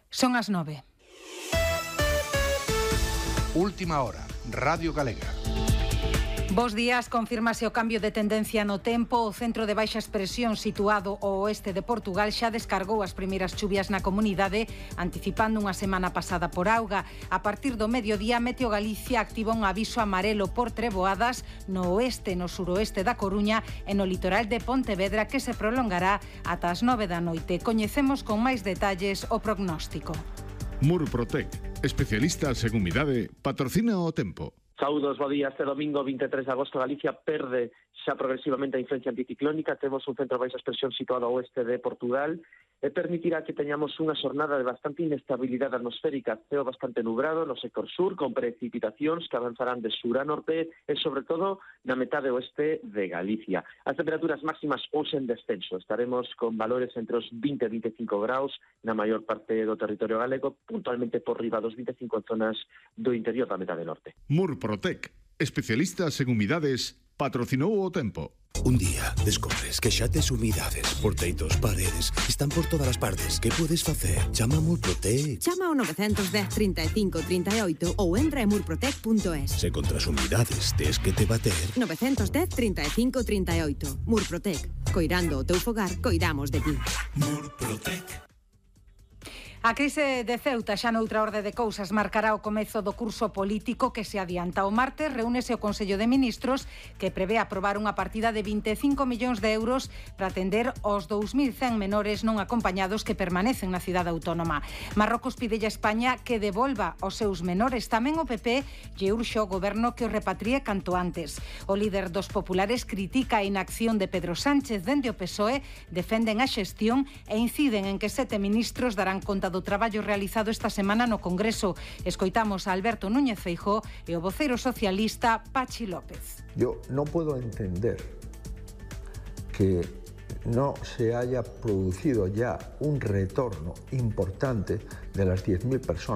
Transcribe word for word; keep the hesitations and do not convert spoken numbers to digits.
Son as nove. Última hora, Radio Galega. Bos días, confírmase o cambio de tendencia no tempo. O centro de baixa expresión situado ao oeste de Portugal xa descargou as primeiras chuvias na comunidade, anticipando unha semana pasada por auga. A partir do mediodía, Meteo Galicia activa un aviso amarelo por treboadas no oeste, no suroeste da Coruña e no litoral de Pontevedra, que se prolongará ata as nove da noite. Coñecemos con máis detalles o prognóstico. Murprotec, especialistas en humidade, patrocina o tempo. Saúdos, bo día. Este domingo vinte e tres de agosto Galicia perde xa progresivamente a influencia anticiclónica. Temos un centro de baixa expresión situado ao oeste de Portugal e permitirá que teñamos unha xornada de bastante inestabilidade atmosférica, ceo bastante nubrado no sector sur, con precipitacións que avanzarán de sur a norte e, sobre todo, na metade oeste de Galicia. As temperaturas máximas hoxe en descenso. Estaremos con valores entre os vinte e vinte e cinco graus na maior parte do territorio galego, puntualmente por riba dos vinte e cinco en zonas do interior da metade norte. Murprotec, especialistas en humidades, patrocinou o tempo. Un día descobres que xa tes humidades por teitos, paredes, están por todas as partes. Que podes facer? Chama a Murprotec. Chama ao nove dez, trinta e cinco, trinta e oito ou entra en murprotec punto es. Se contra as humidades tes que te bater. nove dez, trinta e cinco, trinta e oito. Murprotec. Coirando o teu fogar, coidamos de ti. Murprotec. A crise de Ceuta, xa noutra orde de cousas, marcará o comezo do curso político que se adianta. O martes reúnese o Consello de Ministros, que prevé aprobar unha partida de vinte e cinco millóns de euros para atender aos dous mil cen menores non acompañados que permanecen na cidade autónoma. Marrocos pide a España que devolva aos seus menores. Tamén o P P lle urxe ao goberno que os repatrie canto antes. O líder dos populares critica a inacción de Pedro Sánchez. Dende o P S O E defenden a xestión e inciden en que sete ministros darán conta do traballo realizado esta semana no Congreso. Escoitamos a Alberto Núñez Feijóo e o voceiro socialista Pachi López. Yo no puedo entender que no se haya producido ya un retorno importante de las diez mil personas